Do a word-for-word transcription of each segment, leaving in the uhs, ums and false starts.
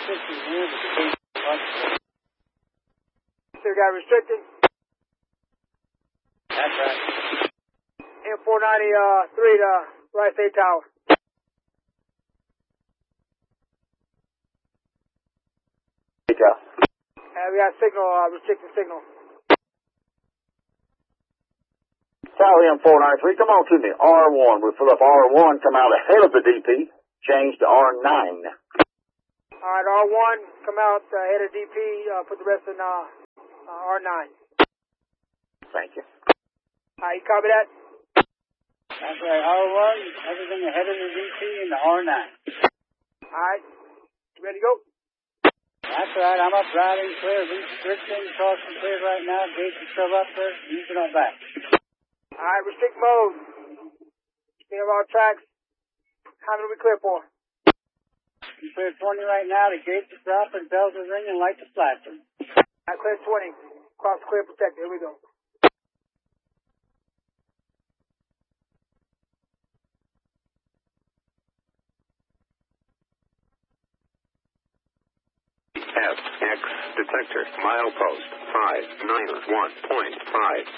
restricted here, but the case is hard. Still got restricted? That's right. M four ninety-three to Rice State Tower. Uh, we got signal, uh, restricted signal. Tower M four ninety-three, come on to me. R one. We fill up R one, come out ahead of the D P, change to R nine. Alright, R one, come out uh, ahead of D P, uh, put the rest in uh, uh, R nine. Thank you. Alright, you copy that? That's right. R one, everything ahead of the D P and the R nine. Alright, you ready to go? That's right. I'm up driving clear. Restricting, crossing clear right now. Gates are still up there. Using on back. Alright, restrict mode. Speed of our tracks. How many we clear for? You clear twenty right now. The gates are dropping, bells are ringing, lights are flashing. I clear twenty. Cross clear protected. Here we go. F X detector milepost five nine one point five.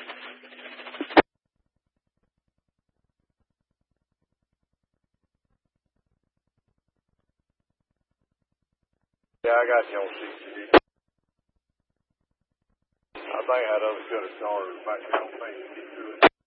Yeah, I got you on C C D. I think that other could have started back down.